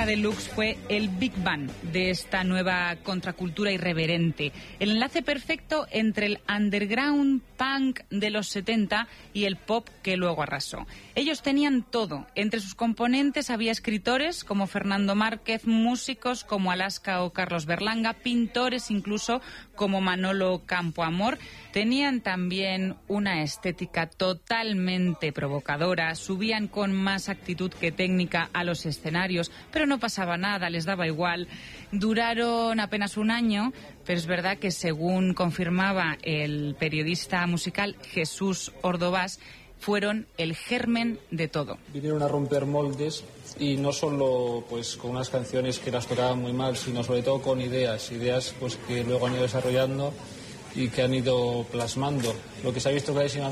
Discoteca Deluxe fue el Big Bang de esta nueva contracultura irreverente. El enlace perfecto entre el underground punk de los 70 y el pop que luego arrasó. Ellos tenían todo. Entre sus componentes había escritores como Fernando Márquez, músicos como Alaska o Carlos Berlanga, pintores incluso como Manolo Campoamor. Tenían también una estética totalmente provocadora, subían con más actitud que técnica a los escenarios, pero no pasaba nada, les daba igual. Duraron apenas un año, pero es verdad que según confirmaba el periodista musical Jesús Ordovás, fueron el germen de todo. Vinieron a romper moldes y no solo pues con unas canciones que las tocaban muy mal, sino sobre todo con ideas pues que luego han ido desarrollando y que han ido plasmando. Lo que se ha visto clarísimamente